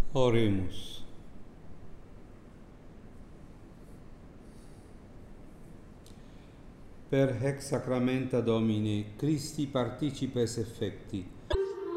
Oremus. Per haec sacramenta Domini, Christi participes effecti,